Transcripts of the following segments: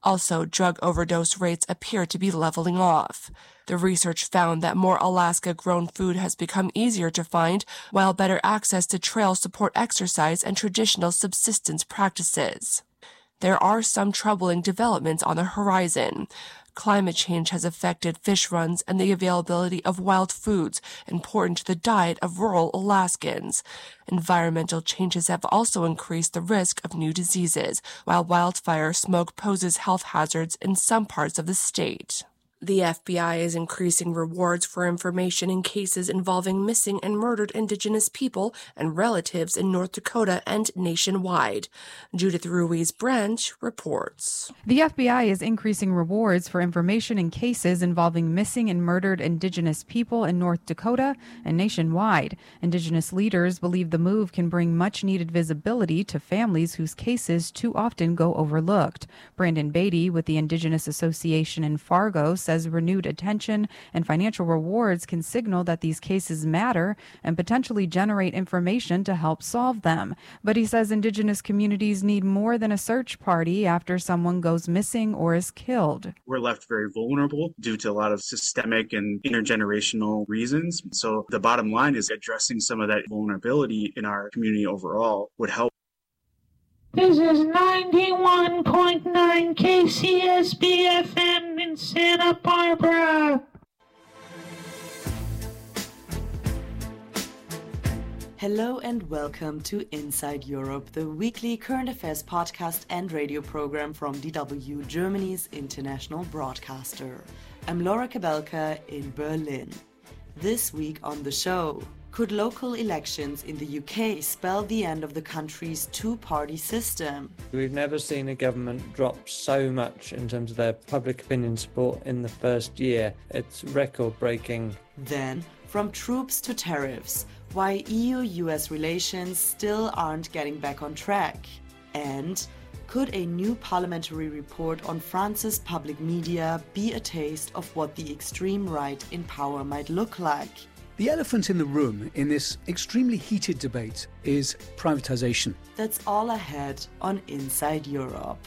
Also, drug overdose rates appear to be leveling off. The research found that more Alaska-grown food has become easier to find, while better access to trails support exercise and traditional subsistence practices. There are some troubling developments on the horizon. Climate change has affected fish runs and the availability of wild foods important to the diet of rural Alaskans. Environmental changes have also increased the risk of new diseases, while wildfire smoke poses health hazards in some parts of the state. The FBI is increasing rewards for information in cases involving missing and murdered Indigenous people and relatives in North Dakota and nationwide. Judith Ruiz-Branch reports. The FBI is increasing rewards for information in cases involving missing and murdered Indigenous people in North Dakota and nationwide. Indigenous leaders believe the move can bring much-needed visibility to families whose cases too often go overlooked. Brandon Beatty with the Indigenous Association in Fargo says renewed attention and financial rewards can signal that these cases matter and potentially generate information to help solve them. But he says Indigenous communities need more than a search party after someone goes missing or is killed. We're left very vulnerable due to a lot of systemic and intergenerational reasons. So the bottom line is addressing some of that vulnerability in our community overall would help. This is 91.9 KCSB FM in Santa Barbara. Hello and welcome to Inside Europe, the weekly current affairs podcast and radio program from DW, Germany's international broadcaster. I'm Laura Kabelka in Berlin. This week on the show, could local elections in the UK spell the end of the country's two-party system? We've never seen a government drop so much in terms of their public opinion support in the first year. It's record-breaking. Then, from troops to tariffs, why EU-US relations still aren't getting back on track. And could a new parliamentary report on France's public media be a taste of what the extreme right in power might look like? The elephant in the room in this extremely heated debate is privatisation. That's all ahead on Inside Europe.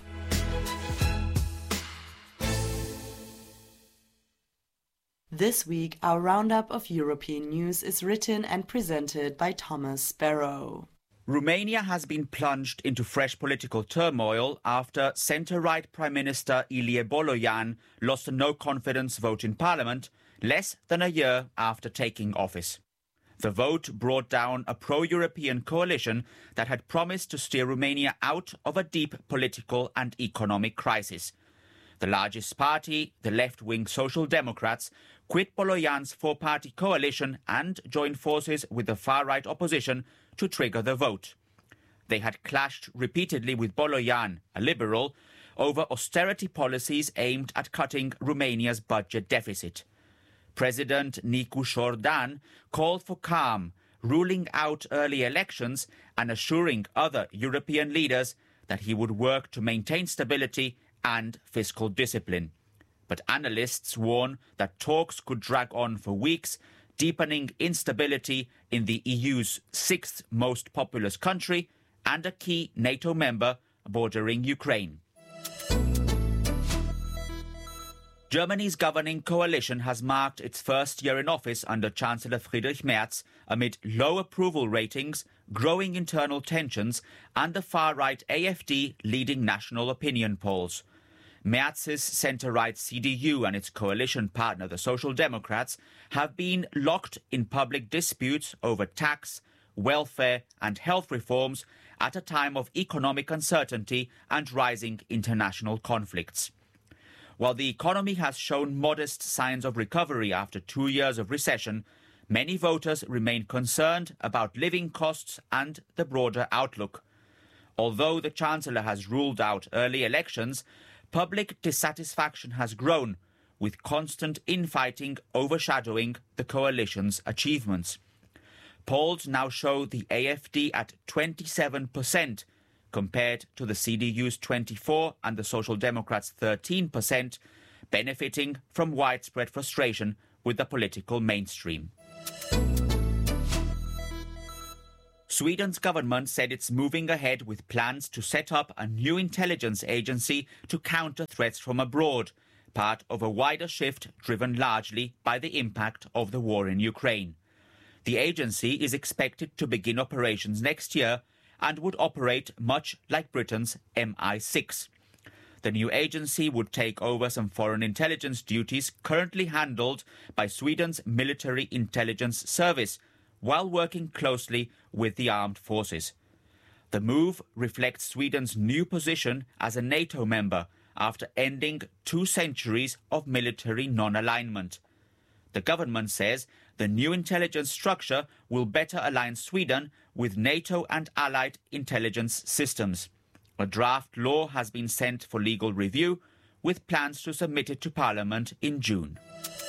This week, our roundup of European news is written and presented by Thomas Sparrow. Romania has been plunged into fresh political turmoil after centre-right Prime Minister Ilie Boloyan lost a no-confidence vote in Parliament less than a year after taking office. The vote brought down a pro-European coalition that had promised to steer Romania out of a deep political and economic crisis. The largest party, the left-wing Social Democrats, quit Boloyan's four-party coalition and joined forces with the far-right opposition to trigger the vote. They had clashed repeatedly with Boloyan, a liberal, over austerity policies aimed at cutting Romania's budget deficit. President Nicu Șordan called for calm, ruling out early elections and assuring other European leaders that he would work to maintain stability and fiscal discipline. But analysts warn that talks could drag on for weeks, deepening instability in the EU's sixth most populous country and a key NATO member bordering Ukraine. Germany's governing coalition has marked its first year in office under Chancellor Friedrich Merz amid low approval ratings, growing internal tensions and the far-right AfD leading national opinion polls. Merz's centre-right CDU and its coalition partner, the Social Democrats, have been locked in public disputes over tax, welfare and health reforms at a time of economic uncertainty and rising international conflicts. While the economy has shown modest signs of recovery after 2 years of recession, many voters remain concerned about living costs and the broader outlook. Although the Chancellor has ruled out early elections, public dissatisfaction has grown, with constant infighting overshadowing the coalition's achievements. Polls now show the AfD at 27%, compared to the CDU's 24% and the Social Democrats' 13%, benefiting from widespread frustration with the political mainstream. Sweden's government said it's moving ahead with plans to set up a new intelligence agency to counter threats from abroad, part of a wider shift driven largely by the impact of the war in Ukraine. The agency is expected to begin operations next year and would operate much like Britain's MI6. The new agency would take over some foreign intelligence duties currently handled by Sweden's Military Intelligence Service, while working closely with the armed forces. The move reflects Sweden's new position as a NATO member after ending 2 centuries of military non-alignment. The government says the new intelligence structure will better align Sweden with NATO and allied intelligence systems. A draft law has been sent for legal review, with plans to submit it to Parliament in June.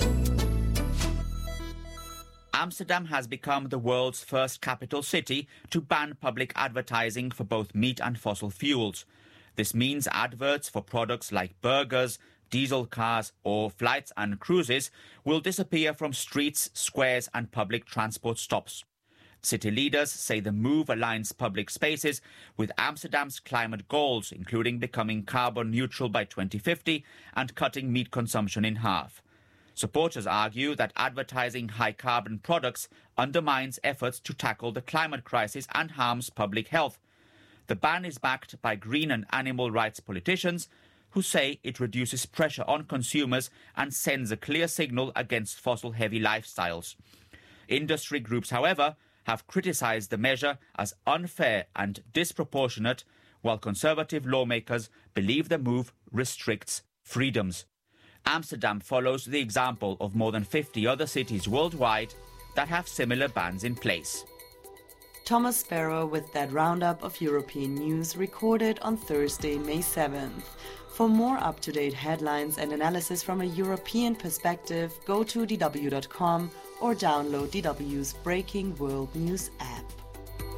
Amsterdam has become the world's first capital city to ban public advertising for both meat and fossil fuels. This means adverts for products like burgers, diesel cars or flights and cruises will disappear from streets, squares and public transport stops. City leaders say the move aligns public spaces with Amsterdam's climate goals, including becoming carbon neutral by 2050 and cutting meat consumption in half. Supporters argue that advertising high-carbon products undermines efforts to tackle the climate crisis and harms public health. The ban is backed by green and animal rights politicians who say it reduces pressure on consumers and sends a clear signal against fossil-heavy lifestyles. Industry groups, however, have criticised the measure as unfair and disproportionate, while conservative lawmakers believe the move restricts freedoms. Amsterdam follows the example of more than 50 other cities worldwide that have similar bans in place. Thomas Sparrow with that roundup of European news recorded on Thursday, May 7th. For more up-to-date headlines and analysis from a European perspective, go to dw.com or download DW's Breaking World News app.